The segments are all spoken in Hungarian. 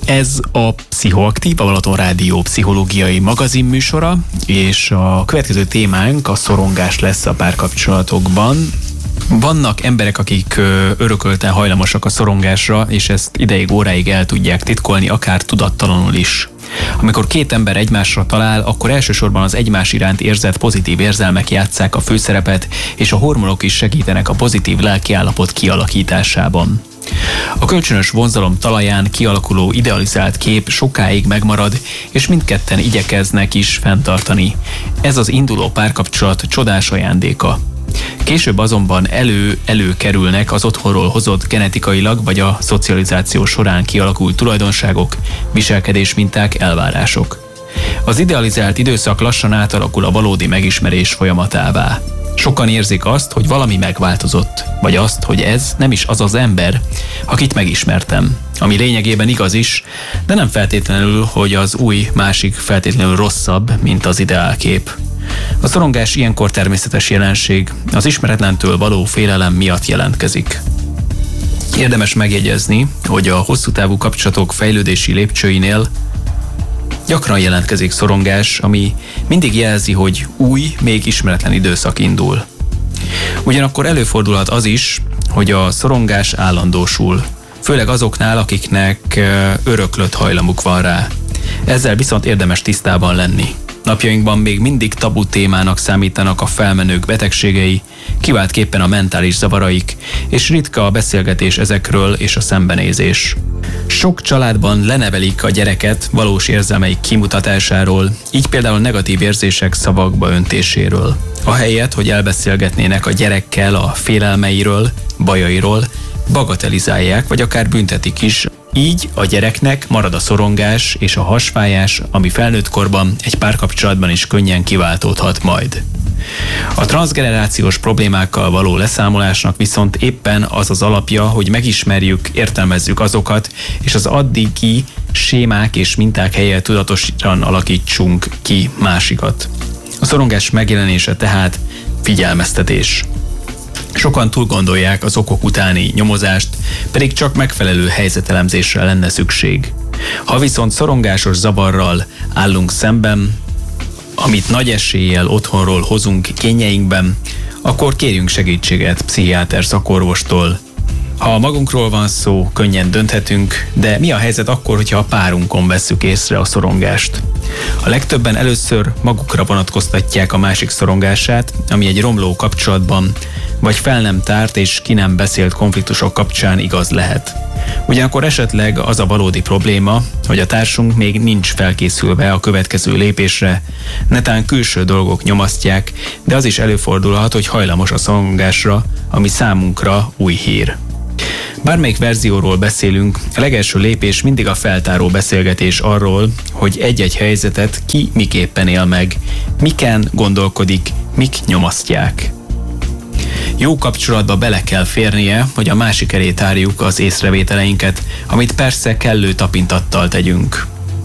Ez a Pszichoaktív, a Balaton Rádió pszichológiai magazinműsora, és a következő témánk a szorongás lesz a párkapcsolatokban. Vannak emberek, akik örökölten hajlamosak a szorongásra, és ezt ideig, óráig el tudják titkolni, akár tudattalanul is. Amikor két ember egymásra talál, akkor elsősorban az egymás iránt érzett pozitív érzelmek játsszák a főszerepet, és a hormonok is segítenek a pozitív lelkiállapot kialakításában. A kölcsönös vonzalom talaján kialakuló idealizált kép sokáig megmarad, és mindketten igyekeznek is fenntartani. Ez az induló párkapcsolat csodás ajándéka. Később azonban előkerülnek az otthonról hozott genetikailag vagy a szocializáció során kialakult tulajdonságok, viselkedésminták, elvárások. Az idealizált időszak lassan átalakul a valódi megismerés folyamatává. Sokan érzik azt, hogy valami megváltozott, vagy azt, hogy ez nem is az az ember, akit megismertem. Ami lényegében igaz is, de nem feltétlenül, hogy az új másik feltétlenül rosszabb, mint az ideálkép. A szorongás ilyenkor természetes jelenség, az ismeretlentől való félelem miatt jelentkezik. Érdemes megjegyezni, hogy a hosszú távú kapcsolatok fejlődési lépcsőinél gyakran jelentkezik szorongás, ami mindig jelzi, hogy új, még ismeretlen időszak indul. Ugyanakkor előfordulhat az is, hogy a szorongás állandósul, főleg azoknál, akiknek öröklött hajlamuk van rá. Ezzel viszont érdemes tisztában lenni. Napjainkban még mindig tabu témának számítanak a felmenők betegségei, kiváltképpen a mentális zavaraik, és ritka a beszélgetés ezekről és a szembenézés. Sok családban lenevelik a gyereket valós érzelmeik kimutatásáról, így például negatív érzések szavakba öntéséről. Ahelyett, hogy elbeszélgetnének a gyerekkel a félelmeiről, bajairól, bagatelizálják, vagy akár büntetik is. Így a gyereknek marad a szorongás és a hasfájás, ami felnőtt korban egy párkapcsolatban is könnyen kiváltódhat majd. A transzgenerációs problémákkal való leszámolásnak viszont éppen az az alapja, hogy megismerjük, értelmezzük azokat, és az addigi sémák és minták helyett tudatosan alakítsunk ki másikat. A szorongás megjelenése tehát figyelmeztetés. Sokan túlgondolják az okok utáni nyomozást, pedig csak megfelelő helyzetelemzésre lenne szükség. Ha viszont szorongásos zavarral állunk szemben, amit nagy eséllyel otthonról hozunk kényeinkben, akkor kérjünk segítséget pszichiáter szakorvostól. Ha magunkról van szó, könnyen dönthetünk, de mi a helyzet akkor, hogyha a párunkon vesszük észre a szorongást? A legtöbben először magukra vonatkoztatják a másik szorongását, ami egy romló kapcsolatban, vagy fel nem tárt és ki nem beszélt konfliktusok kapcsán igaz lehet. Ugyanakkor esetleg az a valódi probléma, hogy a társunk még nincs felkészülve a következő lépésre, netán külső dolgok nyomasztják, de az is előfordulhat, hogy hajlamos a szorongásra, ami számunkra új hír. Bármelyik verzióról beszélünk, a legelső lépés mindig a feltáró beszélgetés arról, hogy egy-egy helyzetet ki miképpen él meg, miken gondolkodik, mik nyomasztják. Jó kapcsolatba bele kell férnie, hogy a másik elé tárjuk az észrevételeinket, amit persze kellő tapintattal tegyünk.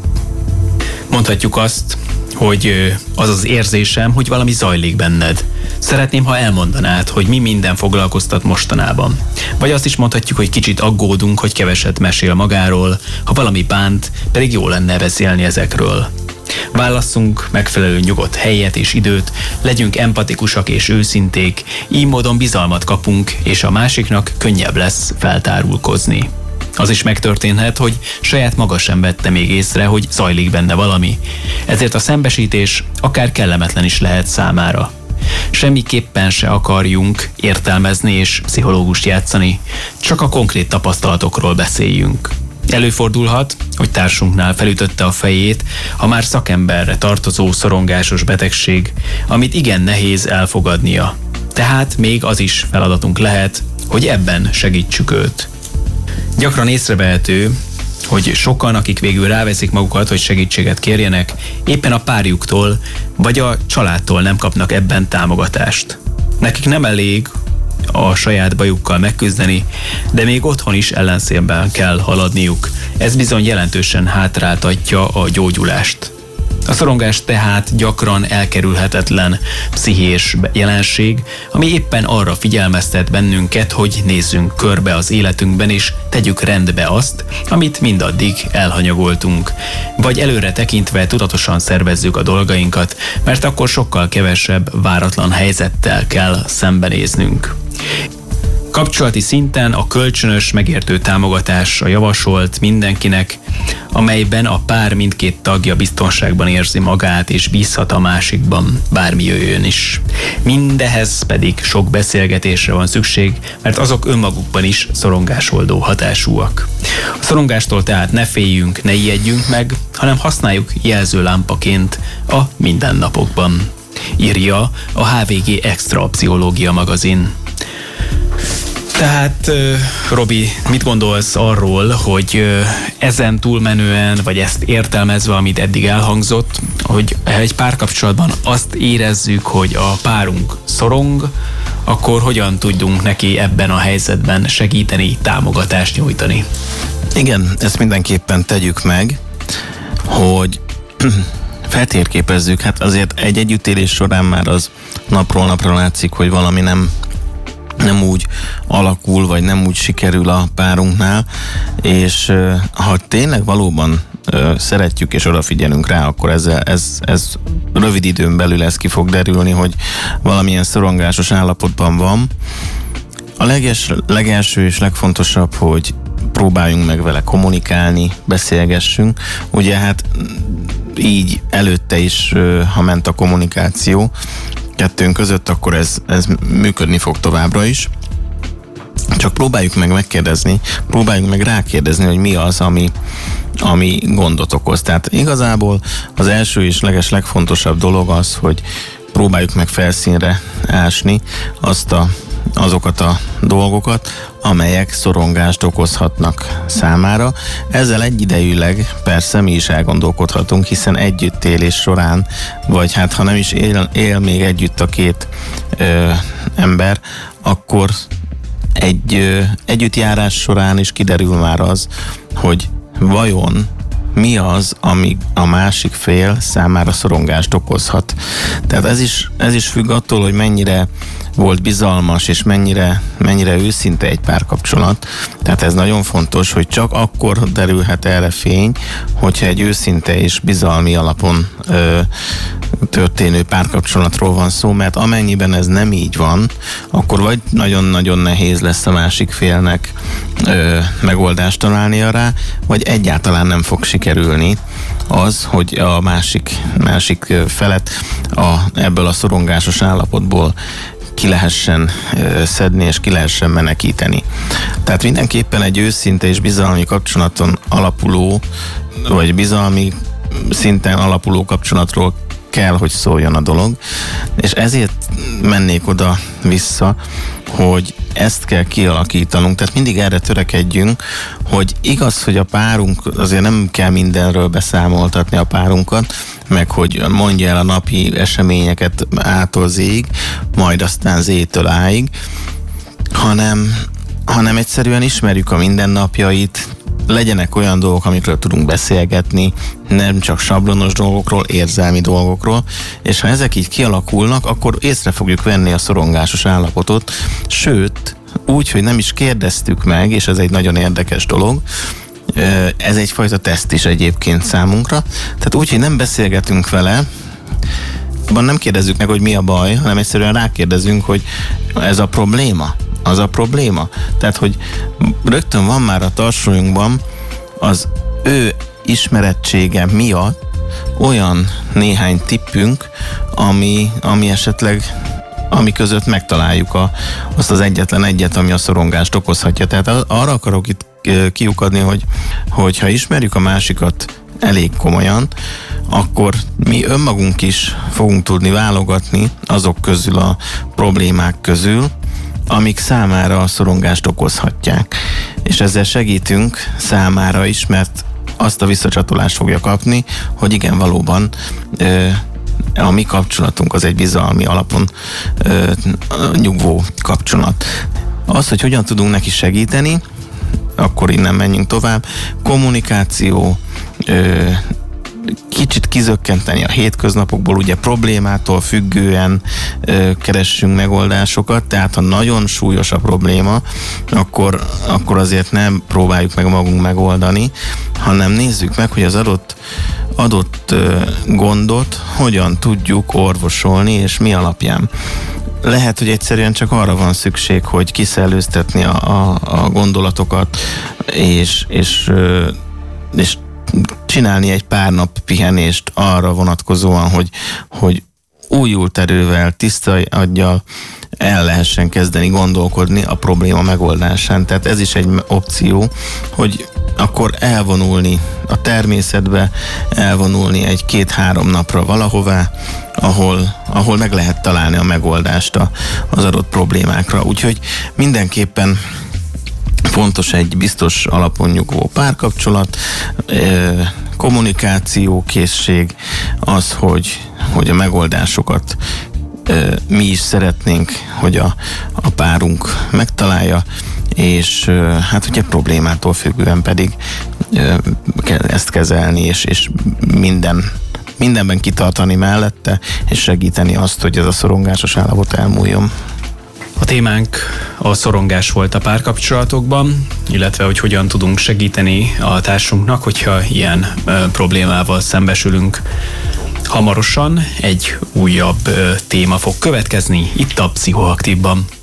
Mondhatjuk azt, hogy az az érzésem, hogy valami zajlik benned. Szeretném, ha elmondanád, hogy mi minden foglalkoztat mostanában. Vagy azt is mondhatjuk, hogy kicsit aggódunk, hogy keveset mesél magáról, ha valami bánt, pedig jó lenne beszélni ezekről. Válasszunk megfelelő nyugodt helyet és időt, legyünk empatikusak és őszinték, így módon bizalmat kapunk, és a másiknak könnyebb lesz feltárulkozni. Az is megtörténhet, hogy saját maga sem vette még észre, hogy zajlik benne valami. Ezért a szembesítés akár kellemetlen is lehet számára. Semmiképpen se akarjunk értelmezni és pszichológust játszani, csak a konkrét tapasztalatokról beszéljünk. Előfordulhat, hogy társunknál felütötte a fejét a már szakemberre tartozó szorongásos betegség, amit igen nehéz elfogadnia. Tehát még az is feladatunk lehet, hogy ebben segítsük őt. Gyakran észrevehető, hogy sokan, akik végül ráveszik magukat, hogy segítséget kérjenek, éppen a párjuktól vagy a családtól nem kapnak ebben támogatást. Nekik nem elég a saját bajukkal megküzdeni, de még otthon is ellenszélben kell haladniuk. Ez bizony jelentősen hátráltatja a gyógyulást. A szorongás tehát gyakran elkerülhetetlen pszichés jelenség, ami éppen arra figyelmeztet bennünket, hogy nézzünk körbe az életünkben és tegyük rendbe azt, amit mindaddig elhanyagoltunk. Vagy előre tekintve tudatosan szervezzük a dolgainkat, mert akkor sokkal kevesebb váratlan helyzettel kell szembenéznünk. Kapcsolati szinten a kölcsönös megértő támogatás a javasolt mindenkinek, amelyben a pár mindkét tagja biztonságban érzi magát és bízhat a másikban, bármi jöjjön is. Mindehez pedig sok beszélgetésre van szükség, mert azok önmagukban is szorongásoldó hatásúak. A szorongástól tehát ne féljünk, ne ijedjünk meg, hanem használjuk jelzőlámpaként a mindennapokban. Írja a HVG Extra Pszichológia magazin. Tehát, Robi, mit gondolsz arról, hogy ezen túlmenően, vagy ezt értelmezve, amit eddig elhangzott, hogy egy párkapcsolatban azt érezzük, hogy a párunk szorong, akkor hogyan tudjunk neki ebben a helyzetben segíteni, támogatást nyújtani? Igen, ezt mindenképpen tegyük meg, hogy feltérképezzük. Hát azért egy együttélés során már az napról napra látszik, hogy valami nem úgy alakul, vagy nem úgy sikerül a párunknál, és ha tényleg valóban szeretjük és odafigyelünk rá, akkor ez rövid időn belül ez ki fog derülni, hogy valamilyen szorongásos állapotban van. A legelső és legfontosabb, hogy próbáljunk meg vele kommunikálni, beszélgessünk. Ugye hát így előtte is, ha ment a kommunikáció kettőnk között, akkor ez működni fog továbbra is. Csak próbáljuk meg megkérdezni, próbáljuk meg rákérdezni, hogy mi az, ami gondot okoz. Tehát igazából az első és legfontosabb dolog az, hogy próbáljuk meg felszínre ásni azokat a dolgokat, amelyek szorongást okozhatnak számára. Ezzel egyidejűleg persze mi is elgondolkodhatunk, hiszen együttélés során, vagy hát ha nem is él még együtt a két ember, akkor egy együttjárás során is kiderül már az, hogy vajon mi az, ami a másik fél számára szorongást okozhat. Tehát ez is függ attól, hogy mennyire volt bizalmas, és mennyire őszinte egy párkapcsolat. Tehát ez nagyon fontos, hogy csak akkor derülhet erre fény, hogyha egy őszinte és bizalmi alapon történő párkapcsolatról van szó, mert amennyiben ez nem így van, akkor vagy nagyon-nagyon nehéz lesz a másik félnek megoldást találnia rá, vagy egyáltalán nem fog sikerülni az, hogy a másik felet ebből a szorongásos állapotból ki lehessen szedni és ki lehessen menekíteni. Tehát mindenképpen egy őszinte és bizalmi kapcsolaton alapuló, vagy bizalmi szinten alapuló kapcsolatról kell, hogy szóljon a dolog, és ezért mennék oda vissza, hogy ezt kell kialakítanunk, tehát mindig erre törekedjünk, hogy igaz, hogy a párunk, azért nem kell mindenről beszámoltatni a párunkat, meg hogy mondja el a napi eseményeket A-tól Z-ig, majd aztán Z-től A-ig, hanem egyszerűen ismerjük a mindennapjait, legyenek olyan dolgok, amikről tudunk beszélgetni, nem csak sablonos dolgokról, érzelmi dolgokról, és ha ezek így kialakulnak, akkor észre fogjuk venni a szorongásos állapotot, sőt, úgy, hogy nem is kérdeztük meg, és ez egy nagyon érdekes dolog, ez egyfajta teszt is egyébként számunkra, tehát úgy, hogy nem beszélgetünk vele, nem kérdezzük meg, hogy mi a baj, hanem egyszerűen rákérdezünk, hogy ez a probléma. Az a probléma. Tehát, hogy rögtön van már a tartsójunkban az ő ismerettsége miatt olyan néhány tippünk, ami esetleg ami között megtaláljuk azt az egyetlen egyet, ami a szorongást okozhatja. Tehát arra akarok itt kiukadni, hogy ha ismerjük a másikat elég komolyan, akkor mi önmagunk is fogunk tudni válogatni azok közül a problémák közül, amik számára a szorongást okozhatják. És ezzel segítünk számára is, mert azt a visszacsatolást fogja kapni, hogy igen, valóban a mi kapcsolatunk az egy bizalmi alapon nyugvó kapcsolat. Az, hogy hogyan tudunk neki segíteni, akkor innen menjünk tovább. Kommunikáció, kicsit kizökkenteni a hétköznapokból, ugye problémától függően keressünk megoldásokat, tehát ha nagyon súlyos a probléma, akkor azért nem próbáljuk meg magunk megoldani, hanem nézzük meg, hogy az adott gondot hogyan tudjuk orvosolni, és mi alapján. Lehet, hogy egyszerűen csak arra van szükség, hogy kiszellőztetni a gondolatokat, és csinálni egy pár nap pihenést arra vonatkozóan, hogy újult erővel, tiszta aggyal el lehessen kezdeni gondolkodni a probléma megoldásán. Tehát ez is egy opció, hogy akkor elvonulni a természetbe, elvonulni egy 2-3 napra valahová, ahol meg lehet találni a megoldást az adott problémákra. Úgyhogy mindenképpen fontos egy biztos alapon nyugvó párkapcsolat, kommunikációkészség, az, hogy a megoldásokat mi is szeretnénk, hogy a párunk megtalálja, és hát ugye problémától függően pedig ezt kezelni, és mindenben kitartani mellette, és segíteni azt, hogy ez a szorongásos állapot elmúljon. A témánk a szorongás volt a párkapcsolatokban, illetve hogy hogyan tudunk segíteni a társunknak, hogyha ilyen problémával szembesülünk. Hamarosan egy újabb téma fog következni itt a Pszichoaktívban.